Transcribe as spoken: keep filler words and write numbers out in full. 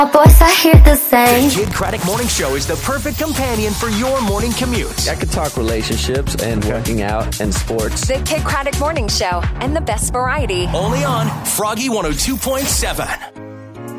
Boys, I hear the same. The Kid Craddock Morning Show is the perfect companion for your morning commute. I could talk relationships and working out and sports. The Kid Craddock Morning Show and the best variety. Only on Froggy one oh two point seven.